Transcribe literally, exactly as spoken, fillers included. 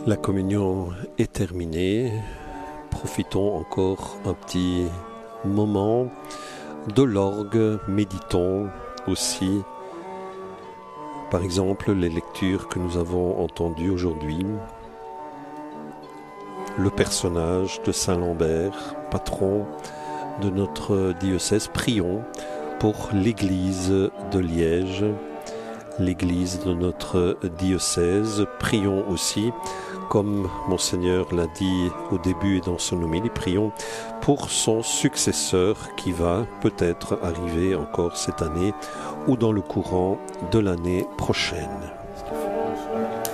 La communion est terminée. Profitons encore un petit moment de l'orgue. Méditons aussi, par exemple, les lectures que nous avons entendues aujourd'hui. Le personnage de Saint Lambert, patron de notre diocèse. Prions pour l'Église de Liège, l'Église de notre diocèse. Prions aussi, comme Monseigneur l'a dit au début et dans son homélie, prions pour son successeur qui va peut-être arriver encore cette année ou dans le courant de l'année prochaine.